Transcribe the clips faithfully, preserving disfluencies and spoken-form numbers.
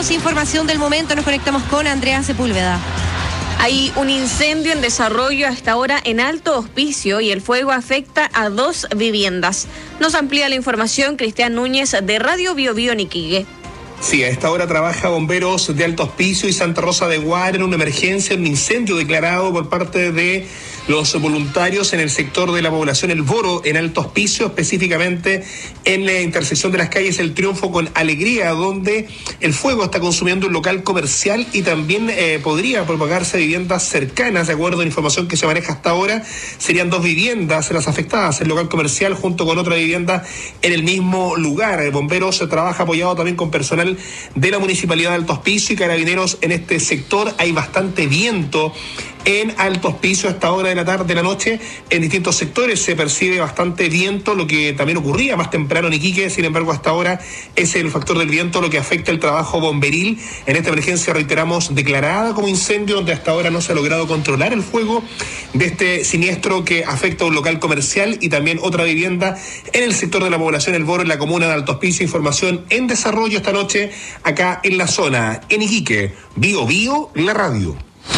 tenemos información del momento, nos conectamos con Andrea Sepúlveda. Hay un incendio en desarrollo hasta ahora en Alto Hospicio y el fuego afecta a dos viviendas. Nos amplía la información Cristian Núñez de Radio Bio Bio Iquique. Sí, a esta hora trabaja bomberos de Alto Hospicio y Santa Rosa de Guara en una emergencia, un incendio declarado por parte de los voluntarios en el sector de la población El Boro, en Alto Hospicio, específicamente en la intersección de las calles El Triunfo con Alegría, donde el fuego está consumiendo un local comercial y también eh, podría propagarse a viviendas cercanas, de acuerdo a la información que se maneja hasta ahora. Serían dos viviendas las afectadas, el local comercial junto con otra vivienda en el mismo lugar. El bomberos trabaja apoyado también con personal de la Municipalidad de Alto Hospicio y Carabineros en este sector. Hay bastante viento en Alto Hospicio a esta hora de la tarde, de la noche. En distintos sectores se percibe bastante viento, lo que también ocurría más temprano en Iquique. Sin embargo, hasta ahora es el factor del viento lo que afecta el trabajo bomberil. En esta emergencia, reiteramos, declarada como incendio, donde hasta ahora no se ha logrado controlar el fuego de este siniestro que afecta a un local comercial y también otra vivienda en el sector de la población El Boro, en la comuna de Alto Hospicio. Información en desarrollo esta noche acá en la zona, en Iquique. Bio Bio, la radio.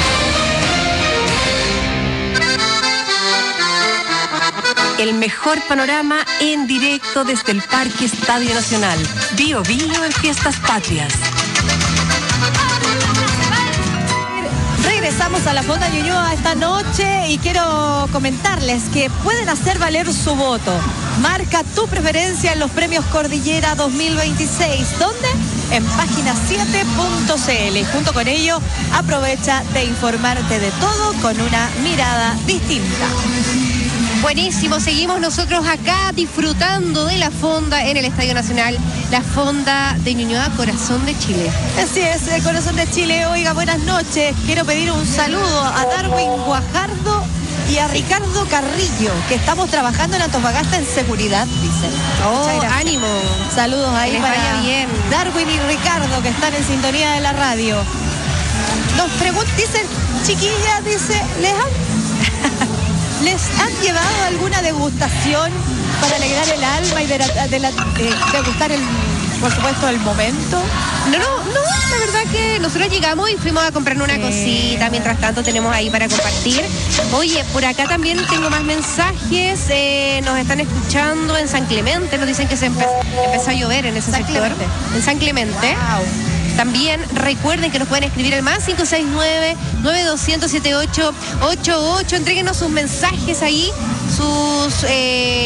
El mejor panorama en directo desde el Parque Estadio Nacional. Bio Bio en Fiestas Patrias. Regresamos a la Fonda Ñuñoa esta noche y quiero comentarles que pueden hacer valer su voto. Marca tu preferencia en los premios Cordillera dos mil veintiséis. ¿Dónde? En página siete punto c l. Junto con ello, aprovecha de informarte de todo con una mirada distinta. Buenísimo, seguimos nosotros acá disfrutando de la fonda en el Estadio Nacional, la fonda de Ñuñoa, Corazón de Chile. Así es, el Corazón de Chile. Oiga, buenas noches. Quiero pedir un saludo a Darwin Guajardo y a Ricardo Carrillo, que estamos trabajando en Antofagasta en seguridad, dicen. Oh, ánimo. Saludos ahí que les para vaya bien. Darwin y Ricardo, que están en sintonía de la radio. Nos preguntan, dicen, chiquillas, dice, ¿les han... ¿Les han llevado alguna degustación para alegrar el alma y de, la, de, la, de degustar, el, por supuesto, el momento? No, no, no, la verdad que nosotros llegamos y fuimos a comprar una sí. cosita, mientras tanto tenemos ahí para compartir. Oye, por acá también tengo más mensajes, eh, nos están escuchando en San Clemente, nos dicen que se empe empezó a llover en ese San sector. Clemente. En San Clemente. Wow. También recuerden que nos pueden escribir al más cinco seis nueve, nueve dos cero cero, siete ocho ocho ocho. Entréguenos sus mensajes ahí, sus... Eh,